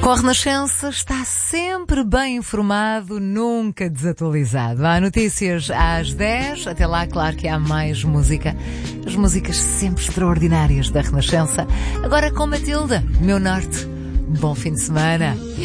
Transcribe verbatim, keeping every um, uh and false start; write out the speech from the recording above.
Com a Renascença está sempre bem informado, nunca desatualizado. Há notícias às dez, até lá, claro que há mais música. As músicas sempre extraordinárias da Renascença. Agora com Matilda, Meu Norte. Bom fim de semana.